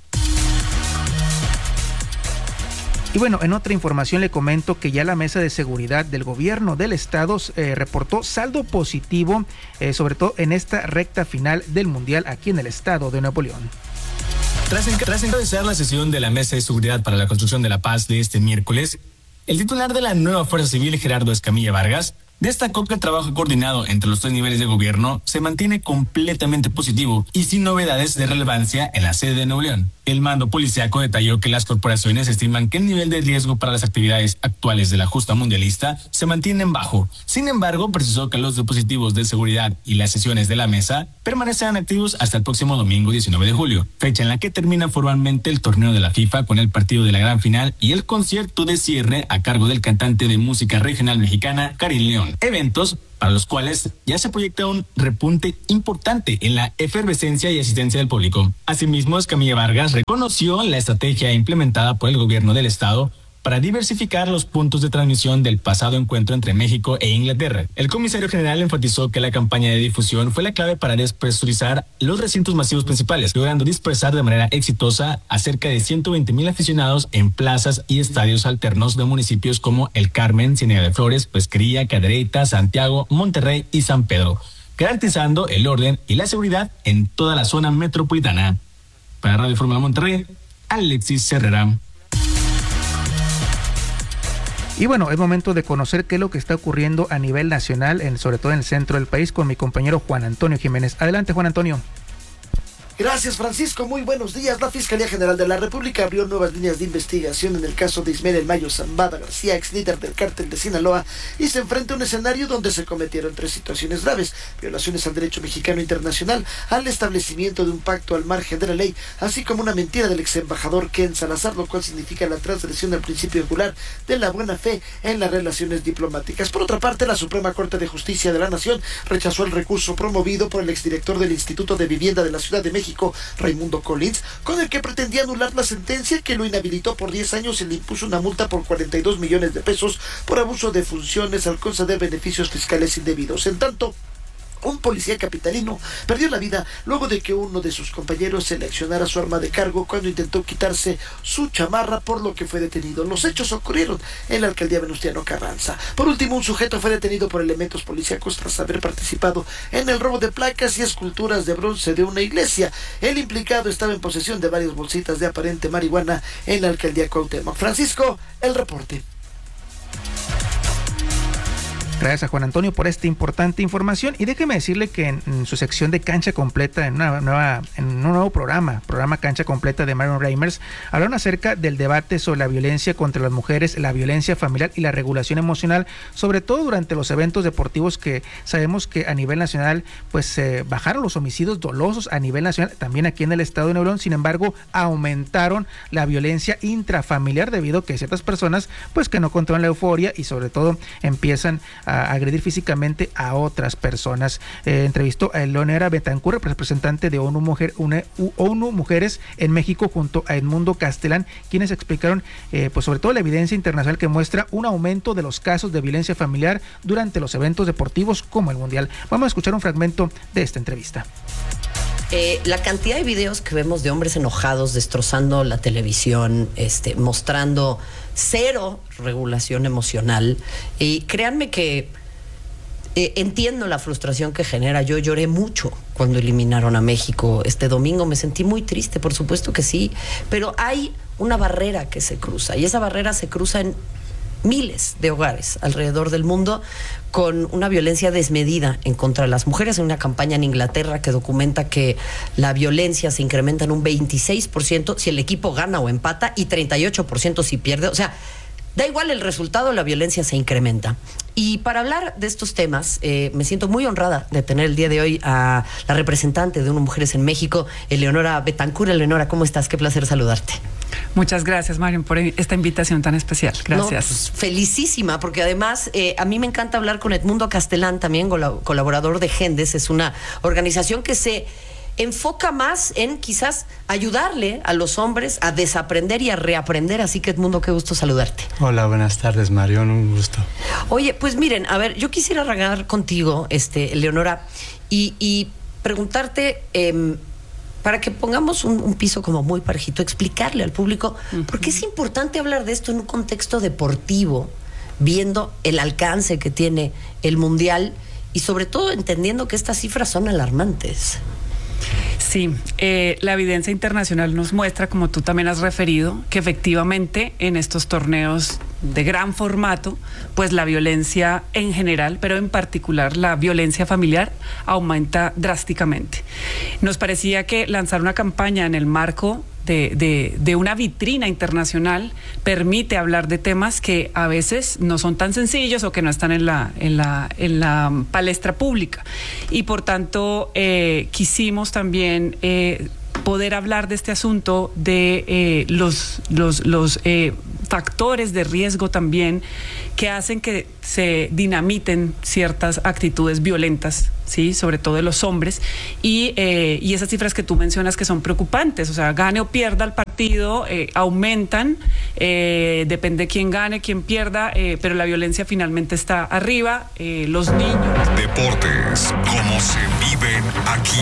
Y bueno, en otra información le comento que ya la Mesa de Seguridad del Gobierno del Estado reportó saldo positivo, sobre todo en esta recta final del Mundial aquí en el estado de Nuevo León. Tras encabezar la sesión de la Mesa de Seguridad para la Construcción de la Paz de este miércoles, el titular de la nueva Fuerza Civil, Gerardo Escamilla Vargas, destacó que el trabajo coordinado entre los 3 niveles de gobierno se mantiene completamente positivo y sin novedades de relevancia en la sede de Nuevo León. El mando policíaco detalló que las corporaciones estiman que el nivel de riesgo para las actividades actuales de la justa mundialista se mantienen bajo. Sin embargo, precisó que los dispositivos de seguridad y las sesiones de la mesa permanecerán activos hasta el próximo domingo 19 de julio, fecha en la que termina formalmente el torneo de la FIFA con el partido de la gran final y el concierto de cierre a cargo del cantante de música regional mexicana, Karim León. Eventos para los cuales ya se proyecta un repunte importante en la efervescencia y asistencia del público. Asimismo, Escamilla Vargas reconoció la estrategia implementada por el gobierno del estado para diversificar los puntos de transmisión del pasado encuentro entre México e Inglaterra. El comisario general enfatizó que la campaña de difusión fue la clave para despresurizar los recintos masivos principales, logrando dispersar de manera exitosa a cerca de 120,000 aficionados en plazas y estadios alternos de municipios como El Carmen, Ciénega de Flores, Pesquería, Cadereyta, Santiago, Monterrey y San Pedro, garantizando el orden y la seguridad en toda la zona metropolitana. Para Radio Fórmula Monterrey, Alexis Herrera. Y bueno, es momento de conocer qué es lo que está ocurriendo a nivel nacional, sobre todo en el centro del país, con mi compañero Juan Antonio Jiménez. Adelante, Juan Antonio. Gracias, Francisco. Muy buenos días. La Fiscalía General de la República abrió nuevas líneas de investigación en el caso de Ismael El Mayo Zambada García, ex líder del cártel de Sinaloa, y se enfrenta a un escenario donde se cometieron 3 situaciones graves: violaciones al derecho mexicano internacional, al establecimiento de un pacto al margen de la ley, así como una mentira del ex embajador Ken Salazar, lo cual significa la transgresión del principio regular de la buena fe en las relaciones diplomáticas. Por otra parte, la Suprema Corte de Justicia de la Nación rechazó el recurso promovido por el exdirector del Instituto de Vivienda de la Ciudad de México, Raimundo Collins, con el que pretendía anular la sentencia que lo inhabilitó por 10 años y le impuso una multa por 42 millones de pesos por abuso de funciones al conceder beneficios fiscales indebidos. En tanto, un policía capitalino perdió la vida luego de que uno de sus compañeros seleccionara su arma de cargo cuando intentó quitarse su chamarra, por lo que fue detenido. Los hechos ocurrieron en la alcaldía Venustiano Carranza. Por último, un sujeto fue detenido por elementos policíacos tras haber participado en el robo de placas y esculturas de bronce de una iglesia. El implicado estaba en posesión de varias bolsitas de aparente marihuana en la alcaldía Cuauhtémoc. Francisco, el reporte. Gracias a Juan Antonio por esta importante información, y déjeme decirle que en su sección de Cancha Completa, en un nuevo programa Cancha Completa de Marion Reimers, hablaron acerca del debate sobre la violencia contra las mujeres, la violencia familiar y la regulación emocional, sobre todo durante los eventos deportivos, que sabemos que a nivel nacional pues bajaron los homicidios dolosos a nivel nacional, también aquí en el estado de Nuevo León. Sin embargo, aumentaron la violencia intrafamiliar debido a que ciertas personas pues que no controlan la euforia y sobre todo empiezan a agredir físicamente a otras personas. Entrevistó a Eleonora Betancur, representante de ONU Mujeres en México, junto a Edmundo Castelán, quienes explicaron pues sobre todo la evidencia internacional que muestra un aumento de los casos de violencia familiar durante los eventos deportivos como el Mundial. Vamos a escuchar un fragmento de esta entrevista. La cantidad de videos que vemos de hombres enojados destrozando la televisión, mostrando cero regulación emocional, y créanme que entiendo la frustración que genera. Yo lloré mucho cuando eliminaron a México este domingo, me sentí muy triste, por supuesto que sí, pero hay una barrera que se cruza, y esa barrera se cruza en miles de hogares alrededor del mundo, con una violencia desmedida en contra de las mujeres. Hay una campaña en Inglaterra que documenta que la violencia se incrementa en un 26% si el equipo gana o empata, y 38% si pierde. O sea, da igual el resultado, la violencia se incrementa. Y para hablar de estos temas, me siento muy honrada de tener el día de hoy a la representante de ONU Mujeres en México, Eleonora Betancur. Eleonora, ¿cómo estás? Qué placer saludarte. Muchas gracias, Marion, por esta invitación tan especial. Gracias. No, pues, felicísima, porque además a mí me encanta hablar con Edmundo Castelán, también colaborador de Gendes. Es una organización que se enfoca más en quizás ayudarle a los hombres a desaprender y a reaprender. Así que, Edmundo, qué gusto saludarte. Hola, buenas tardes, Marion, un gusto. Oye, pues miren, a ver, yo quisiera arrancar contigo, Leonora, y preguntarte, para que pongamos un piso como muy parejito, explicarle al público por qué es importante hablar de esto en un contexto deportivo, viendo el alcance que tiene el Mundial y sobre todo entendiendo que estas cifras son alarmantes. Sí, la evidencia internacional nos muestra, como tú también has referido, que efectivamente en estos torneos de gran formato, pues la violencia en general, pero en particular la violencia familiar, aumenta drásticamente. Nos parecía que lanzar una campaña en el marco de una vitrina internacional permite hablar de temas que a veces no son tan sencillos o que no están en la palestra pública, y por tanto quisimos también poder hablar de este asunto de los factores de riesgo también que hacen que se dinamiten ciertas actitudes violentas, ¿sí? Sobre todo de los hombres, y esas cifras que tú mencionas que son preocupantes, o sea, gane o pierda el partido, aumentan, depende quién gane, quién pierda, pero la violencia finalmente está arriba, los niños. Deportes, como se viven aquí.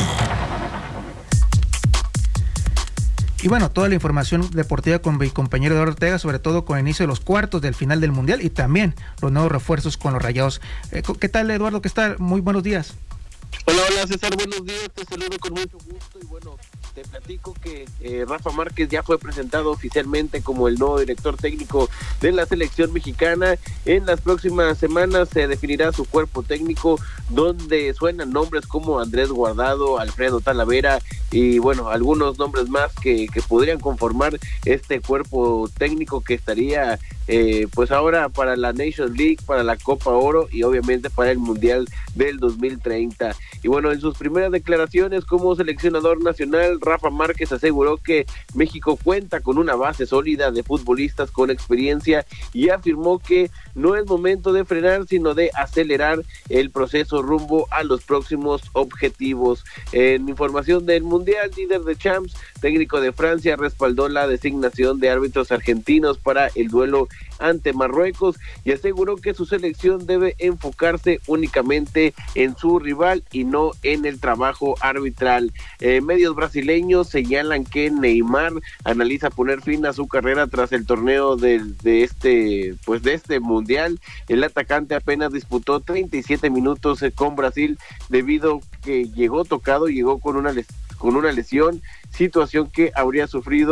Y bueno, toda la información deportiva con mi compañero Eduardo Ortega, sobre todo con el inicio de los cuartos del final del Mundial y también los nuevos refuerzos con los Rayados. ¿Qué tal, Eduardo? ¿Qué tal? Muy buenos días. Hola, César, buenos días, te saludo con mucho gusto y bueno, te platico que Rafa Márquez ya fue presentado oficialmente como el nuevo director técnico de la selección mexicana. En las próximas semanas se definirá su cuerpo técnico, donde suenan nombres como Andrés Guardado, Alfredo Talavera y bueno, algunos nombres más que podrían conformar este cuerpo técnico que estaría pues ahora para la Nations League, para la Copa Oro y obviamente para el Mundial del 2030. Y bueno, en sus primeras declaraciones como seleccionador nacional, Rafa Márquez aseguró que México cuenta con una base sólida de futbolistas con experiencia y afirmó que no es momento de frenar, sino de acelerar el proceso rumbo a los próximos objetivos. En información del Mundial, líder de Champs, técnico de Francia, respaldó la designación de árbitros argentinos para el duelo ante Marruecos y aseguró que su selección debe enfocarse únicamente en su rival y no en el trabajo arbitral. Medios brasileños señalan que Neymar analiza poner fin a su carrera tras el torneo de este mundial. El atacante apenas disputó 37 minutos con Brasil debido que llegó con una lesión, situación que habría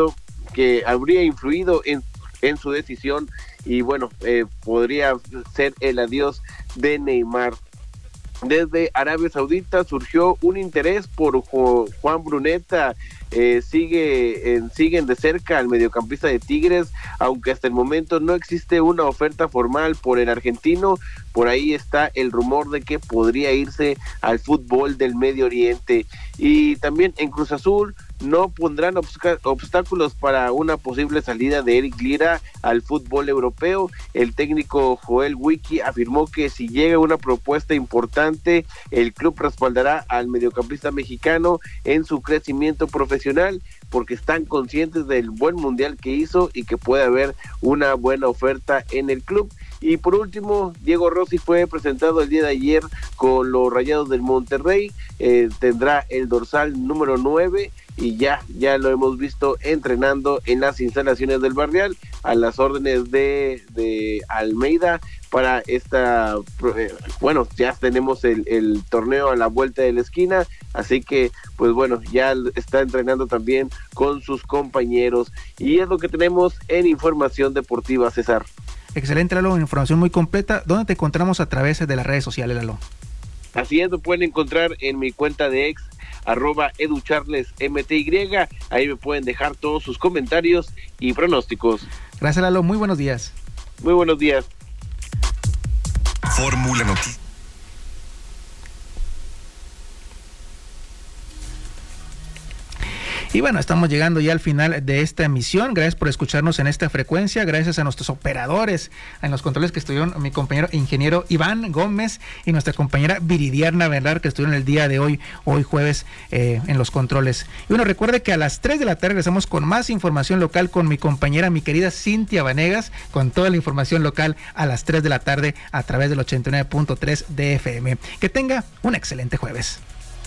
influido en su decisión y bueno, podría ser el adiós de Neymar. Desde Arabia Saudita surgió un interés por Juan Bruneta. Siguen de cerca al mediocampista de Tigres, aunque hasta el momento no existe una oferta formal por el argentino. Por ahí está el rumor de que podría irse al fútbol del Medio Oriente. Y también en Cruz Azul no pondrán obstáculos para una posible salida de Eric Lira al fútbol europeo. El técnico Joel Wiki afirmó que si llega una propuesta importante, el club respaldará al mediocampista mexicano en su crecimiento profesional, porque están conscientes del buen mundial que hizo y que puede haber una buena oferta en el club. Y por último, Diego Rossi fue presentado el día de ayer con los Rayados del Monterrey. Tendrá el dorsal número 9 y ya lo hemos visto entrenando en las instalaciones del Barrial a las órdenes de Almeida para esta, bueno, ya tenemos el torneo a la vuelta de la esquina, así que pues bueno, ya está entrenando también con sus compañeros y es lo que tenemos en información deportiva, César. Excelente, Lalo, información muy completa. ¿Dónde te encontramos a través de las redes sociales, Lalo? Así es, lo pueden encontrar en mi cuenta de ex, @educharlesmty, ahí me pueden dejar todos sus comentarios y pronósticos. Gracias, Lalo, muy buenos días. Muy buenos días. Fórmula Noticias. Y bueno, estamos llegando ya al final de esta emisión. Gracias por escucharnos en esta frecuencia. Gracias a nuestros operadores en los controles que estuvieron mi compañero ingeniero Iván Gómez y nuestra compañera Viridiana Bernal, que estuvieron el día de hoy jueves, en los controles. Y bueno, recuerde que a las 3 de la tarde regresamos con más información local con mi compañera, mi querida Cintia Vanegas, con toda la información local a las 3 de la tarde a través del 89.3 de FM. Que tenga un excelente jueves.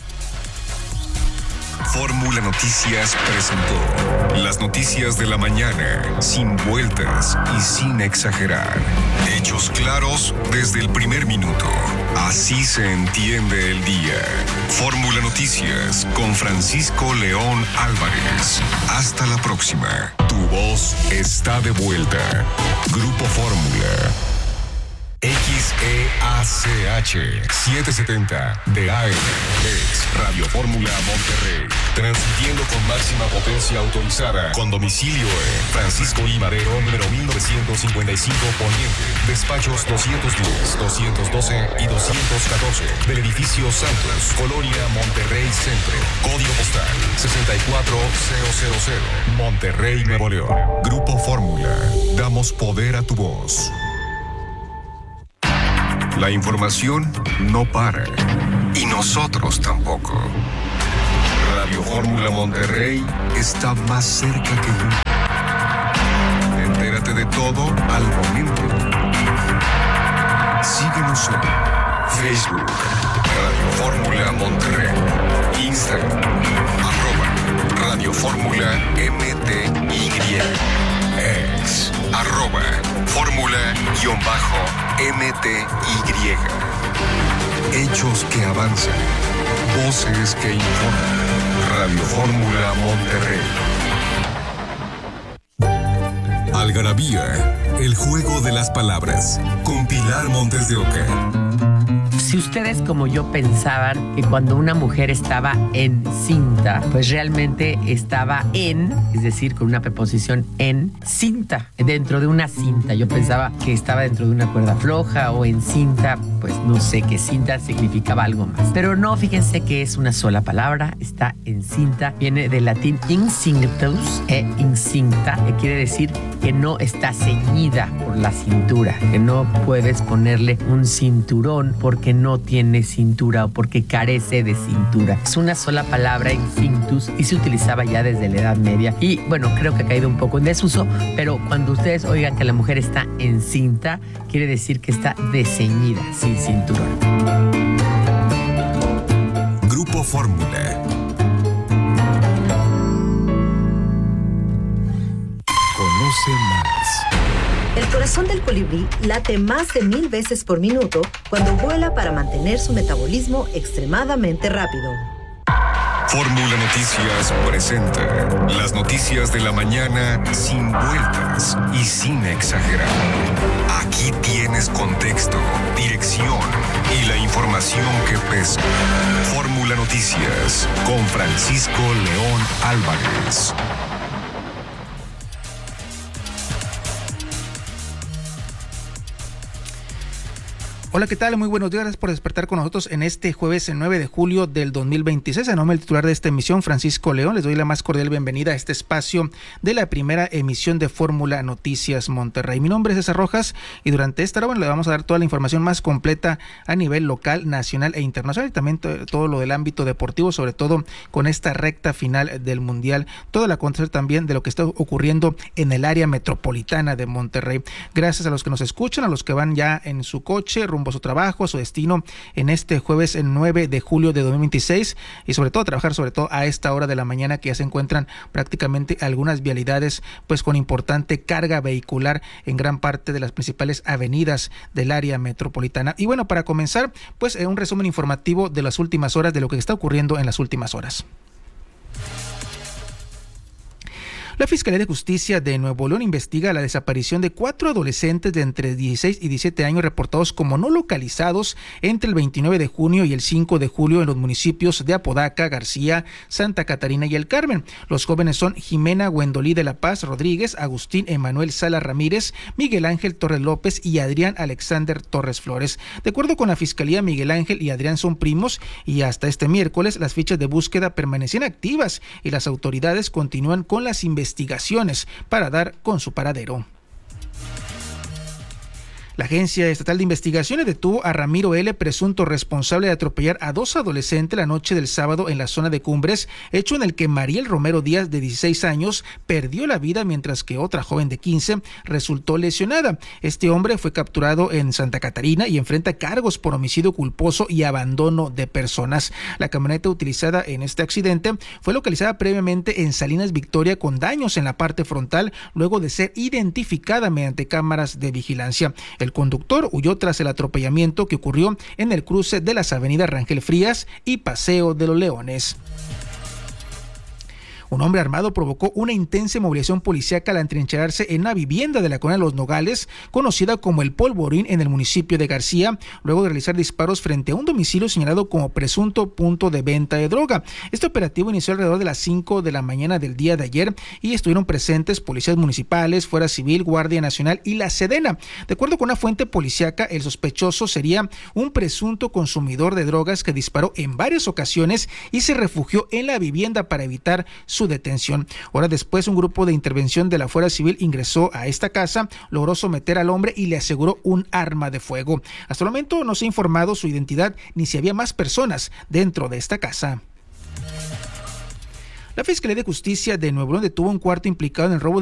Fórmula Noticias presentó las noticias de la mañana, sin vueltas y sin exagerar. Hechos claros desde el primer minuto. Así se entiende el día. Fórmula Noticias con Francisco León Álvarez. Hasta la próxima. Tu voz está de vuelta. Grupo Fórmula. XEACH 770 de AM es Radio Fórmula Monterrey, transmitiendo con máxima potencia autorizada, con domicilio en Francisco I. Madero, número 1955 Poniente, despachos 210, 212 y 214 del edificio Santos, Colonia Monterrey Centro, código postal 64000, Monterrey, Nuevo León. Grupo Fórmula, damos poder a tu voz. La información no para, y nosotros tampoco. Radio Fórmula Monterrey está más cerca que nunca. Entérate de todo al momento. Síguenos en Facebook, Radio Fórmula Monterrey, Instagram, @Radio Fórmula MTY, ex, @Fórmula_MTY. Hechos que avanzan, voces que informan. Radio Fórmula Monterrey. Algarabía, el juego de las palabras, con Pilar Montes de Oca. Si ustedes como yo pensaban que cuando una mujer estaba encinta, pues realmente estaba es decir, con una preposición en, cinta, dentro de una cinta. Yo pensaba que estaba dentro de una cuerda floja o en cinta, pues no sé, que cinta significaba algo más. Pero no, fíjense que es una sola palabra, está encinta, viene del latín incinctus incinta, que quiere decir que no está ceñida por la cintura, que no puedes ponerle un cinturón porque no tiene cintura o porque carece de cintura. Es una sola palabra, incinctus, y se utilizaba ya desde la Edad Media. Y bueno, creo que ha caído un poco en desuso, pero cuando ustedes oigan que la mujer está encinta, quiere decir que está desceñida, sin cinturón. Grupo Fórmula. Conoce más. El corazón del colibrí late más de 1000 veces por minuto cuando vuela para mantener su metabolismo extremadamente rápido. Fórmula Noticias presenta las noticias de la mañana sin vueltas y sin exagerar. Aquí tienes contexto, dirección y la información que pesa. Fórmula Noticias con Francisco León Álvarez. Hola, ¿qué tal? Muy buenos días, gracias por despertar con nosotros en este jueves 9 de julio del 2026. En nombre del titular de esta emisión, Francisco León, les doy la más cordial bienvenida a este espacio de la primera emisión de Fórmula Noticias Monterrey. Mi nombre es César Rojas y durante esta hora le vamos a dar toda la información más completa a nivel local, nacional e internacional, y también todo lo del ámbito deportivo, sobre todo con esta recta final del Mundial, todo el acontecer también de lo que está ocurriendo en el área metropolitana de Monterrey. Gracias a los que nos escuchan, a los que van ya en su coche, rumbo a su trabajo, a su destino en este jueves 9 de julio de 2026, y sobre todo trabajar a esta hora de la mañana, que ya se encuentran prácticamente algunas vialidades pues con importante carga vehicular en gran parte de las principales avenidas del área metropolitana. Y bueno, para comenzar, pues un resumen informativo de las últimas horas, de lo que está ocurriendo en las últimas horas. La Fiscalía de Justicia de Nuevo León investiga la desaparición de 4 adolescentes de entre 16 y 17 años reportados como no localizados entre el 29 de junio y el 5 de julio en los municipios de Apodaca, García, Santa Catarina y El Carmen. Los jóvenes son Jimena Gwendolí de la Paz Rodríguez, Agustín Emanuel Sala Ramírez, Miguel Ángel Torres López y Adrián Alexander Torres Flores. De acuerdo con la Fiscalía, Miguel Ángel y Adrián son primos y hasta este miércoles las fichas de búsqueda permanecían activas y las autoridades continúan con las investigaciones para dar con su paradero. La Agencia Estatal de Investigaciones detuvo a Ramiro L., presunto responsable de atropellar a 2 adolescentes la noche del sábado en la zona de Cumbres, hecho en el que Mariel Romero Díaz, de 16 años, perdió la vida, mientras que otra joven de 15 resultó lesionada. Este hombre fue capturado en Santa Catarina y enfrenta cargos por homicidio culposo y abandono de personas. La camioneta utilizada en este accidente fue localizada previamente en Salinas Victoria con daños en la parte frontal, luego de ser identificada mediante cámaras de vigilancia. El conductor huyó tras el atropellamiento que ocurrió en el cruce de las avenidas Rangel Frías y Paseo de los Leones. Un hombre armado provocó una intensa movilización policíaca al entrincherarse en una vivienda de la colonia Los Nogales, conocida como El Polvorín, en el municipio de García, luego de realizar disparos frente a un domicilio señalado como presunto punto de venta de droga. Este operativo inició alrededor de las 5 de la mañana del día de ayer y estuvieron presentes policías municipales, Fuerza Civil, Guardia Nacional y la Sedena. De acuerdo con una fuente policíaca, el sospechoso sería un presunto consumidor de drogas que disparó en varias ocasiones y se refugió en la vivienda para evitar su detención. Horas después, un grupo de intervención de la Fuerza Civil ingresó a esta casa, logró someter al hombre y le aseguró un arma de fuego. Hasta el momento no se ha informado su identidad ni si había más personas dentro de esta casa. La Fiscalía de Justicia de Nuevo León detuvo a un cuarto implicado en el robo